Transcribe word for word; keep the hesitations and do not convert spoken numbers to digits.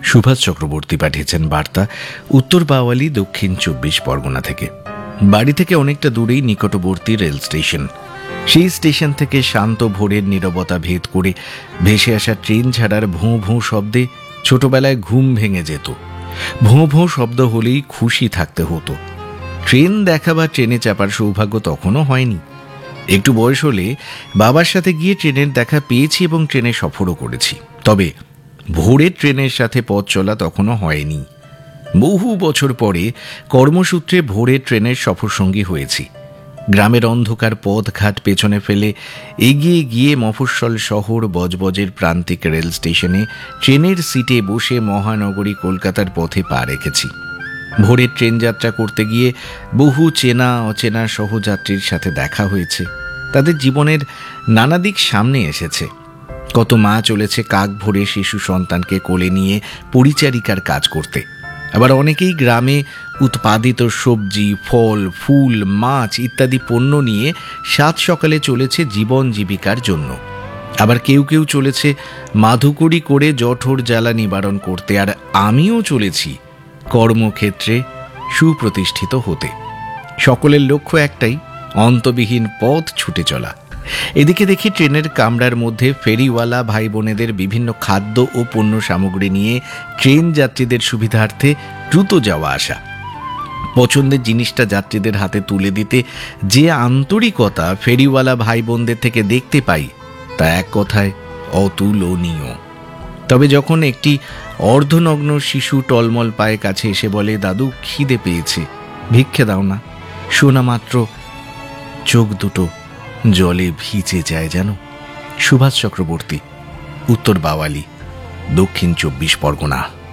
সুভাষ চক্রবর্তী পাঠিয়েছেন বার্তা উত্তর বাওয়ালি, দক্ষিণ চব্বিশ পরগনা থেকে। বাড়ি থেকে অনেকটা দূরেই নিকটবর্তী রেল স্টেশন। সেই স্টেশন থেকে শান্ত ভোরের নীরবতা ভেদ করে ভেসে আসা ট্রেন ছাড়ার ভোঁ ভোঁ শব্দে ছোটবেলায় ঘুম ভেঙে যেত। ভোঁ ভোঁ শব্দ হলেই খুশি থাকতে হতো। ট্রেন দেখা বা ট্রেনে চাপার সৌভাগ্য তখনও হয়নি। একটু বয়স হলে বাবার সাথে গিয়ে ট্রেনের দেখা পেয়েছি এবং ট্রেনে সফরও করেছি। তবে ভোরের ট্রেনের সাথে পথ চলা তখনও হয়নি। বহু বছর পরে কর্মসূত্রে ভোরের ট্রেনের সফরসঙ্গী হয়েছি। গ্রামের অন্ধকার পথঘাট পেছনে ফেলে এগিয়ে গিয়ে মফস্বল শহর বজবজের প্রান্তিক রেল স্টেশনে ট্রেনের সিটে বসে মহানগরী কলকাতার পথে পা রেখেছি। ভোরের ট্রেন যাত্রা করতে গিয়ে বহু চেনা অচেনা সহযাত্রীর সাথে দেখা হয়েছে। তাদের জীবনের নানা দিক সামনে এসেছে। কত মা চলেছে কাক ভরে শিশু সন্তানকে কোলে নিয়ে পরিচারিকার কাজ করতে। আবার অনেকেই গ্রামে উৎপাদিত সবজি, ফল, ফুল, মাছ ইত্যাদি পণ্য নিয়ে সাত সকালে চলেছে জীবন জীবিকার জন্য। আবার কেউ কেউ চলেছে মাধুকরী করে জঠর জ্বালা নিবারণ করতে। আর আমিও চলেছি কর্মক্ষেত্রে সুপ্রতিষ্ঠিত হতে। সকলের লক্ষ্য একটাই, অন্তবিহীন পথ ছুটে চলা। এদিকে দেখি ট্রেনের কামরার মধ্যে ফেরিওয়ালা ভাই বোনেদের বিভিন্ন খাদ্য ও পণ্য সামগ্রী নিয়ে ট্রেন যাত্রীদের সুবিধার্থে দ্রুত যাওয়া আসা। পছন্দের জিনিসটা যাত্রীদের হাতে তুলে দিতে যে আন্তরিকতা ফেরিওয়ালা ভাই বোনদের থেকে দেখতে পাই, তা এক কথায় অতুলনীয়। তবে যখন একটি অর্ধনগ্ন শিশু টলমল পায়ে কাছে এসে বলে, দাদু খিদে পেয়েছে, ভিক্ষে দাও না, শোনা মাত্র চোখ দুটো জলে ভিজে যায় যেন। সুভাষ চক্রবর্তী, উত্তর বাওয়ালি, দক্ষিণ চব্বিশ পরগনা।